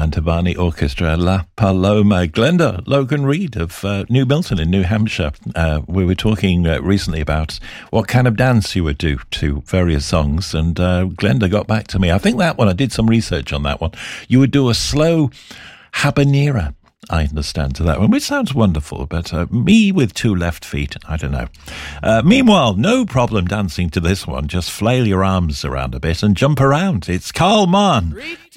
Mantovani Orchestra, La Paloma. Glenda Logan Reed of New Milton in New Hampshire. We were talking recently about what kind of dance you would do to various songs, and Glenda got back to me. I think that one, I did some research on that one. You would do a slow habanera, I understand, to that one, which sounds wonderful, but me with two left feet, I don't know. Meanwhile, no problem dancing to this one. Just flail your arms around a bit and jump around. It's Carl Mann